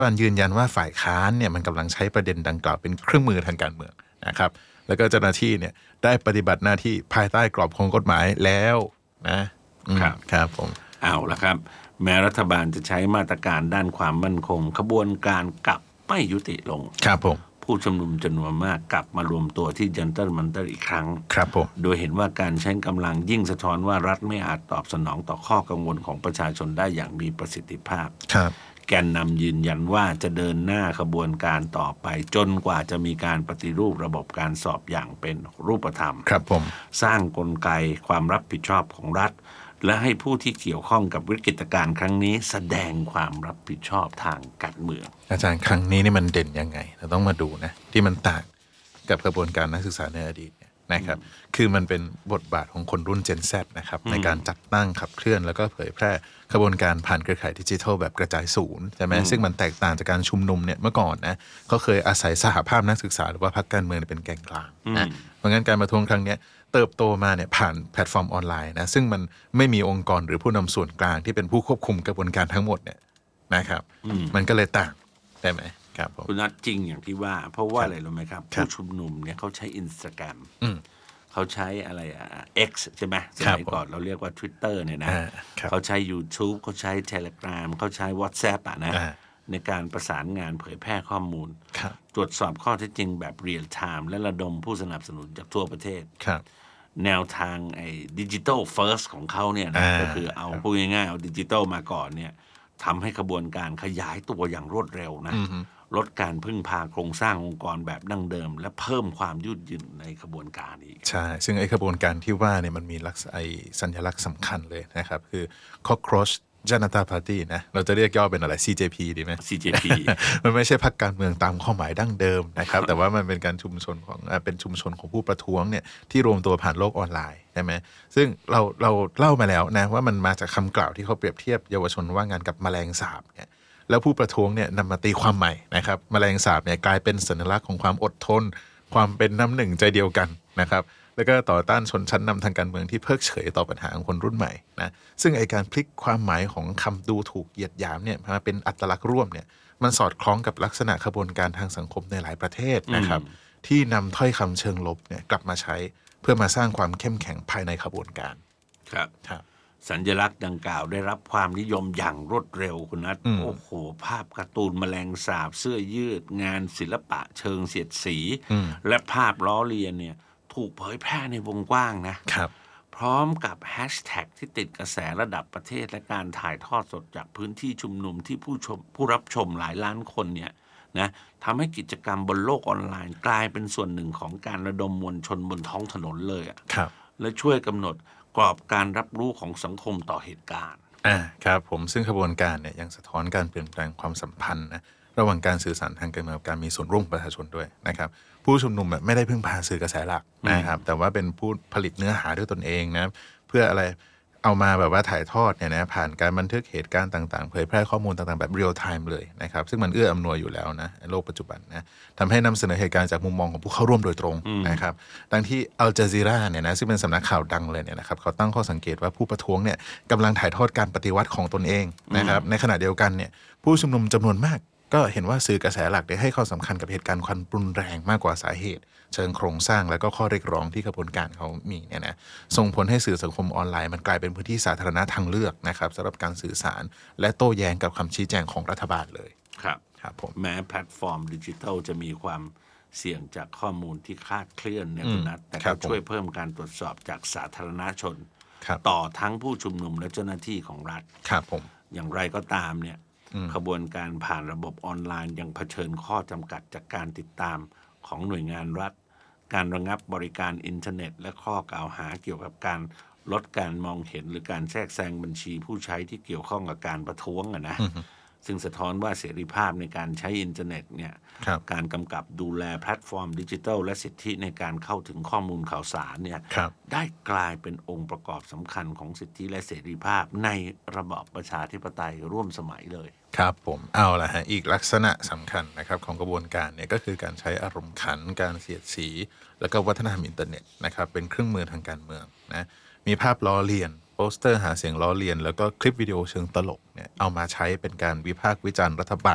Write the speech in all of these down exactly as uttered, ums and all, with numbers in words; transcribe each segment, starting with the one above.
ฐบาลยืนยันว่าฝ่ายค้านเนี่ยมันกำลังใช้ประเด็นดังกล่าวเป็นเครื่องมือทางการเมืองนะครับแล้วก็เจ้าหน้าที่เนี่ยได้ปฏิบัติหน้าที่ภายใต้กรอบของกฎหมายแล้วนะครับครับผมเอาละครับแม้รัฐบาลจะใช้มาตรการด้านความมั่นคงขบวนการกลับไม่ยุติลงครับผมผู้ชุมนุมจำนวนมากกลับมารวมตัวที่จันเตอร์มันเตอร์อีกครั้งครับผมโดยเห็นว่าการใช้กำลังยิ่งสะท้อนว่ารัฐไม่อาจตอบสนองต่อข้อกังวลของประชาชนได้อย่างมีประสิทธิภาพครับแกนนำยืนยันว่าจะเดินหน้าขบวนการต่อไปจนกว่าจะมีการปฏิรูประบบการสอบอย่างเป็นรูปธรรมครับผมสร้างกลไกความรับผิดชอบของรัฐและให้ผู้ที่เกี่ยวข้องกับวิกฤตการณ์ครั้งนี้แสดงความรับผิดชอบทางการเมืองอาจารย์ครั้งนี้นี่มันเด่นยังไงเราต้องมาดูนะที่มันต่างกับกระบวนการนักศึกษาในอดีตนะครับคือมันเป็นบทบาทของคนรุ่น Gen Z นะครับในการจัดตั้งขับเคลื่อนแล้วก็เผยแพร่กระบวนการผ่านเครือข่ายดิจิทัลแบบกระจายศูนย์ใช่ไหมซึ่งมันแตกต่างจากการชุมนุมเนี่ยเมื่อก่อนนะเขาเคยอาศัยสหภาพนักศึกษาหรือว่าพรรคการเมืองเป็นแกนกลางนะเพราะงั้นการประท้วงครั้งนี้เติบโตมาเนี่ยผ่านแพลตฟอร์มออนไลน์นะซึ่งมันไม่มีองค์กรหรือผู้นำส่วนกลางที่เป็นผู้ควบคุมกระบวนการทั้งหมดเนี่ยนะครับมันก็เลยต่างได้ไหมครับผมคุณนัทจริงอย่างที่ว่าเพราะว่าอะไรรู้ไหมครับผู้ชุมนุมเนี่ยเขาใช้ Instagram เขาใช้อะไรอ่ะ X ใช่ไหมสมัยก่อนเราเรียกว่า Twitter เนี่ยนะเขาใช้ YouTube เขาใช้ Telegram เขาใช้ WhatsApp อ่ะนะในการประสานงานเผยแพร่ข้อมูลตรวจสอบข้อเท็จจริงแบบเรียลไทม์และระดมผู้สนับสนุนจากทั่วประเทศแนวทางไอ้ดิจิทัลเฟิร์สของเขาเนี่ยนะก็คือเอาพูดง่ายๆเอาดิจิทัลมาก่อนเนี่ยทำให้กระบวนการขยายตัวอย่างรวดเร็วนะลดการพึ่งพาโครงสร้างองค์กรแบบดั้งเดิมและเพิ่มความยืดหยุ่นในกระบวนการอีกใช่ซึ่งไอ้กระบวนการที่ว่าเนี่ยมันมีลักษณะไอ้สัญลักษณ์สำคัญเลยนะครับคือ Cockroach Janata Party นะเราจะเรียกย่อเป็นอะไร ซี เจ พี ดีไหมซี เจ พีมันไม่ใช่พรรคการเมืองตามข้อหมายดั้งเดิมนะครับแต่ว่ามันเป็นการชุมชนของเป็นชุมชนของผู้ประท้วงเนี่ยที่รวมตัวผ่านโลกออนไลน์ใช่ไหมซึ่งเราเราเล่ามาแล้วนะว่ามันมาจากคำกล่าวที่เขาเปรียบเทียบเยาวชนว่างงานกับแมลงสาบเนี่ยแล้วผู้ประท้วงเนี่ยนำมาตีความใหม่นะครับแมลงสาบเนี่ยกลายเป็นสัญลักษณ์ของความอดทนความเป็นน้ำหนึ่งใจเดียวกันนะครับแล้วก็ต่อต้านชนชั้นนำทางการเมืองที่เพิกเฉยต่อปัญหาของคนรุ่นใหม่นะซึ่งไอการพลิกความหมายของคำดูถูกเหยียดหยามเนี่ยมาเป็นอัตลักษณ์ร่วมเนี่ยมันสอดคล้องกับลักษณะขบวนการทางสังคมในหลายประเทศนะครับที่นำถ้อยคำเชิงลบเนี่ยกลับมาใช้เพื่อมาสร้างความเข้มแข็งภายในขบวนการครับสัญลักษณ์ดังกล่าวได้รับความนิยมอย่างรวดเร็วคุณนัทโอ้โหภาพการ์ตูนแมลงสาบเสื้อยืดงานศิลปะเชิงเสียดสีและภาพล้อเลียนเนี่ยถูกเผยแพร่ในวงกว้างนะครับพร้อมกับแฮชแท็กที่ติดกระแสระดับประเทศและการถ่ายทอดสดจากพื้นที่ชุมนุมที่ผู้ชมผู้รับชมหลายล้านคนเนี่ยนะทำให้กิจกรรมบนโลกออนไลน์กลายเป็นส่วนหนึ่งของการระดมมวลชนบนท้องถนนเลยอ่ะและช่วยกำหนดกรอบการรับรู้ของสังคมต่อเหตุการณ์อ่าครับผมซึ่งขบวนการเนี่ยยังสะท้อนการเปลี่ยนแปลงความสัมพันธ์นะระหว่างการสื่อสารทางการเมืองกับการมีส่วนร่วมประชาชนด้วยนะครับผู้ชุมนุมไม่ได้พึ่งพาสื่อกระแสหลักนะครับแต่ว่าเป็นผู้ผลิตเนื้อหาด้วยตนเองนะเพื่ออะไรเอามาแบบว่าถ่ายทอดเนี่ยนะผ่านการบันทึกเหตุการณ์ต่างๆเผยแพร่ข้อมูลต่างๆแบบเรียลไทม์เลยนะครับซึ่งมันเอื้ออำนวยอยู่แล้วนะในโลกปัจจุบันนะทำให้นำเสนอเหตุการณ์จากมุมมองของผู้เข้าร่วมโดยตรงนะครับดังที่อัลจาซีราเนี่ยนะซึ่งเป็นสำนักข่าวดังเลยเนี่ยนะครับเขาตั้งข้อสังเกตว่าผู้ประท้วงเนี่ยกำลังถ่ายทอดการปฏิวัติของตนเองนะครับในขณะเดียวกันเนี่ยผู้ชุมนุมจำนวนมากก็เห็นว่าสื่อกระแสหลักได้ให้ความสำคัญกับเหตุการณ์ความรุนแรงมากกว่าสาเหตุเชิงโครงสร้างและก็ข้อเรียกร้องที่กระบวนการเขามีเนี่ยนะส่งผลให้สื่อสังคมออนไลน์มันกลายเป็นพื้นที่สาธารณะทางเลือกนะครับสำหรับการสื่อสารและโต้แย้งกับคำชี้แจงของรัฐบาลเลยครับครับผมแม้แพลตฟอร์มดิจิทัลจะมีความเสี่ยงจากข้อมูลที่คลาดเคลื่อนเนี่ยคุณนัทแต่ก็ช่วยเพิ่มการตรวจสอบจากสาธารณชนต่อทั้งผู้ชุมนุมและเจ้าหน้าที่ของรัฐครับผมอย่างไรก็ตามเนี่ยขบวนการผ่านระบบออนไลน์ยังเผชิญข้อจำกัดจากการติดตามของหน่วยงานรัฐการระงับบริการอินเทอร์เน็ตและข้อกล่าวหาเกี่ยวกับการลดการมองเห็นหรือการแทรกแซงบัญชีผู้ใช้ที่เกี่ยวข้องกับการประท้วงอะนะซึ่งสะท้อนว่าเสรีภาพในการใช้อินเทอร์เน็ตเนี่ยการกำกับดูแลแพลตฟอร์มดิจิทัลและสิทธิในการเข้าถึงข้อมูลข่าวสารเนี่ยได้กลายเป็นองค์ประกอบสำคัญของสิทธิและเสรีภาพในระบอบประชาธิปไตยร่วมสมัยเลยครับผมเอาละฮะอีกลักษณะสำคัญนะครับของกระบวนการเนี่ยก็คือการใช้อารมณ์ขันการเสียดสีแล้วก็วัฒนธรรมอินเทอร์เน็ตนะครับเป็นเครื่องมือทางการเมืองนะมีภาพล้อเลียนโปสเตอร์หาเสียงล้อเลียนแล้วก็คลิปวิดีโอเชิงตลกเนี่ยเอามาใช้เป็นการวิพากษ์วิจารณ์รัฐบาล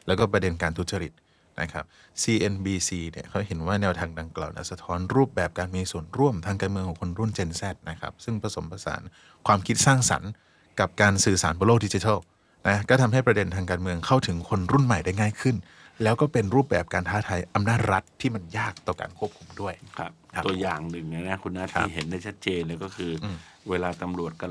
แล้วก็ประเด็นการทุจริตนะครับ ซี เอ็น บี ซี เนี่ยเขาเห็นว่าแนวทางดังกล่าวนะสะท้อนรูปแบบการมีส่วนร่วมทางการเมืองของคนรุ่น Gen Z นะครับซึ่งผสมผสานความคิดสร้างสรรค์กับการสื่อสารบนโลกดิจิทัลนะก็ทำให้ประเด็นทางการเมืองเข้าถึงคนรุ่นใหม่ได้ง่ายขึ้นแล้วก็เป็นรูปแบบการท้าทายอำนาจรัฐที่มันยากต่อการควบคุมด้วยครับตัวอย่างหนึ่งนะคุณนัทที่เห็นได้ชัดเจนเลยก็คือเวลาตำรวจก